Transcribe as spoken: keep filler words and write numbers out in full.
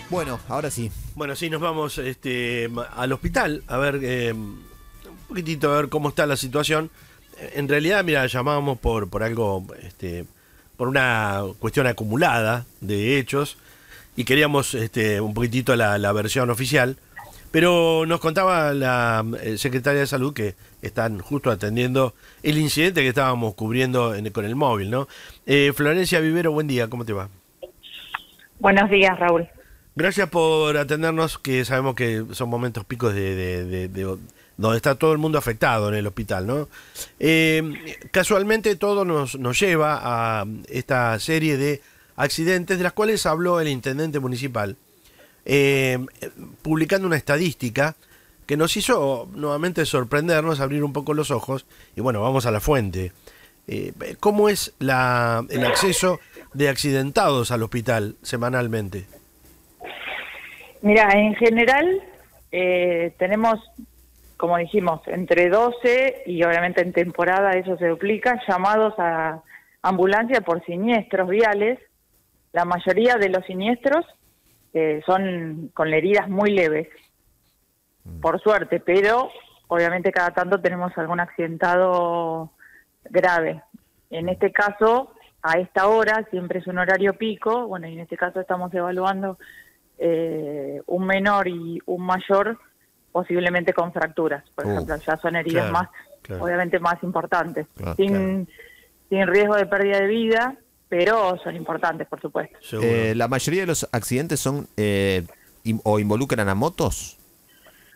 Bueno, ahora sí. Bueno, sí, nos vamos este, al hospital a ver eh, un poquitito a ver cómo está la situación. En realidad, mira, llamábamos por, por algo, este, por una cuestión acumulada de hechos y queríamos este, un poquitito la, la versión oficial, pero nos contaba la eh, secretaria de Salud que están justo atendiendo el incidente que estábamos cubriendo en- con el móvil, ¿no? Eh, Florencia Vivero, buen día, ¿cómo te va? Buenos días, Raúl. Gracias por atendernos, que sabemos que son momentos picos de, de- de- de- donde está todo el mundo afectado en el hospital, ¿no? Eh, casualmente todo nos, nos lleva a esta serie de accidentes de las cuales habló el intendente municipal, eh, publicando una estadística que nos hizo nuevamente sorprendernos, abrir un poco los ojos, y bueno, vamos a la fuente. Eh, ¿Cómo es la, el acceso de accidentados al hospital semanalmente? Mira, en general eh, tenemos, como dijimos, entre doce y obviamente en temporada eso se duplica, llamados a ambulancia por siniestros viales. La mayoría de los siniestros eh, son con heridas muy leves, por suerte, pero obviamente cada tanto tenemos algún accidentado grave. En este caso, a esta hora, siempre es un horario pico, bueno, y en este caso estamos evaluando eh, un menor y un mayor, posiblemente con fracturas, por Uh, ejemplo, ya son heridas claro, más, claro. obviamente más importantes, Claro, sin, sin riesgo de pérdida de vida, pero son importantes, por supuesto. Seguro. Eh, la mayoría de los accidentes son eh, in- o involucran a motos.